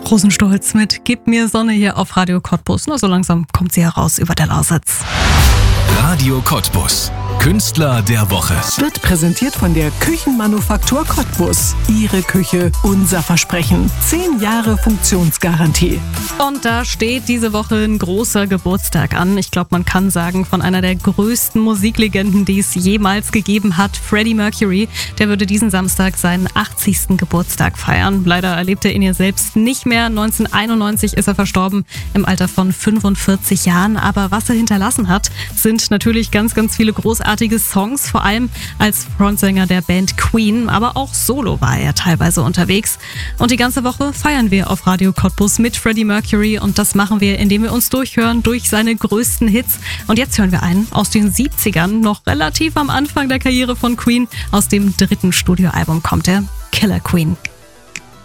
Rosenstolz mit Gib mir Sonne hier auf Radio Cottbus. Na, so langsam kommt sie heraus über der Lausitz. Radio Cottbus. Künstler der Woche. Wird präsentiert von der Küchenmanufaktur Cottbus. Ihre Küche, unser Versprechen. 10 Jahre Funktionsgarantie. Und da steht diese Woche ein großer Geburtstag an. Ich glaube, man kann sagen, von einer der größten Musiklegenden, die es jemals gegeben hat, Freddie Mercury. Der würde diesen Samstag seinen 80. Geburtstag feiern. Leider erlebt er ihn ja selbst nicht mehr. 1991 ist er verstorben im Alter von 45 Jahren. Aber was er hinterlassen hat, sind natürlich ganz, ganz viele großartige Songs, vor allem als Frontsänger der Band Queen, aber auch solo war er teilweise unterwegs. Und die ganze Woche feiern wir auf Radio Cottbus mit Freddie Mercury und das machen wir, indem wir uns durchhören durch seine größten Hits. Und jetzt hören wir einen aus den 70ern, noch relativ am Anfang der Karriere von Queen. Aus dem 3. Studioalbum kommt er, Killer Queen.